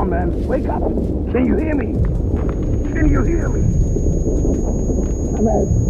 on, man. Wake up. Can you hear me? Can you hear me? I'm at